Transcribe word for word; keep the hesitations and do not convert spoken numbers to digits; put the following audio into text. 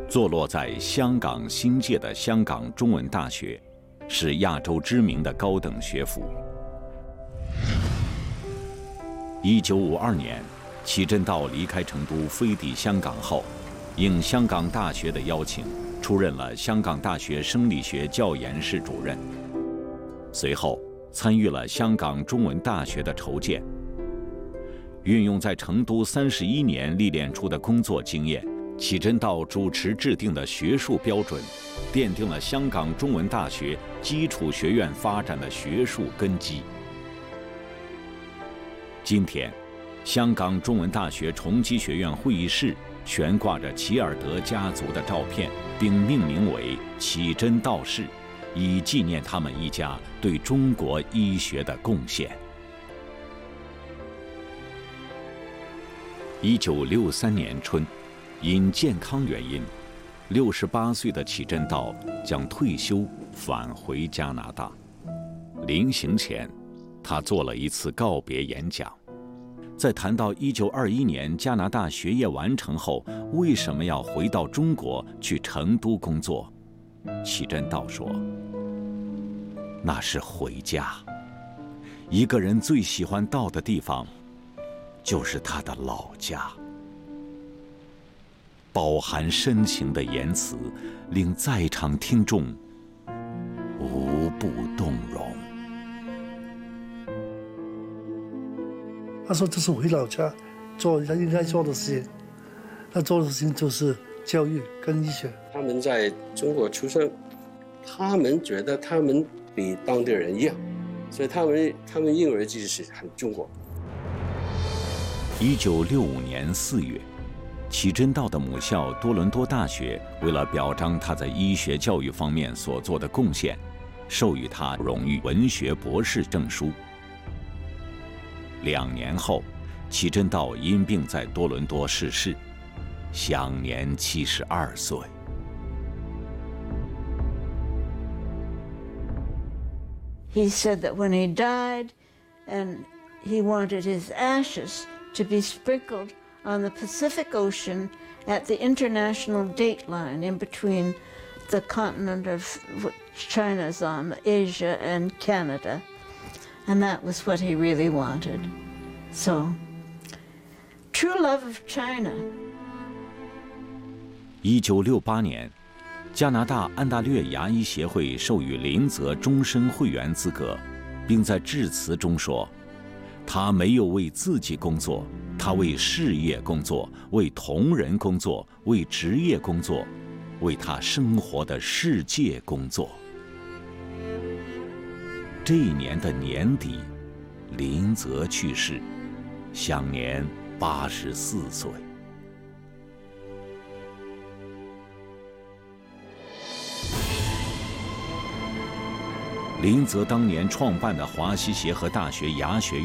坐落在香港新界的香港中文大学，是亚洲知名的高等学府。一九五二年，齐振道离开成都飞抵香港后，应香港大学的邀请，出任了香港大学生理学教研室主任。随后，参与了香港中文大学的筹建。运用在成都三十一年历练出的工作经验，齐振道主持制定的学术标准，奠定了香港中文大学基础学院发展的学术根基。今天，香港中文大学崇基学院会议室悬挂着齐尔德家族的照片，并命名为齐振道室，以纪念他们一家对中国医学的贡献。一九六三年春，因健康原因，六十八岁的齐振道将退休返回加拿大。临行前，他做了一次告别演讲。在谈到一九二一年加拿大学业完成后，为什么要回到中国去成都工作，齐振道说：“那是回家。一个人最喜欢到的地方，就是他的老家。”饱含深情的言辞，令在场听众无不动容。 他说：“这是回老家做他应该做的事情，他做的事情就是教育跟医学。” 他们在中国出生，他们觉得他们比当地人一样，所以他们他们认为自己是很中国。 一九六五年四月，齐振道的母校多伦多大学为了表彰他在医学教育方面所做的贡献，授予他荣誉文学博士证书。两年后，齐振道因病在多伦多逝世，享年七十二岁。 He said that when he died, and he wanted his ashes to be sprinkled on the Pacific Ocean at the international date line in between the continent of China's on, Asia and Canada. And that was what he really wanted. So, true love of China. 一九六八年，加拿大安大略牙医协会授予林泽终身会员资格，并在致辞中说：“他没有为自己工作，他为事业工作，为同仁工作，为职业工作，为他生活的世界工作。”这一年的年底，林泽去世，享年八十四岁。林泽当年创办的华西协和大学牙学院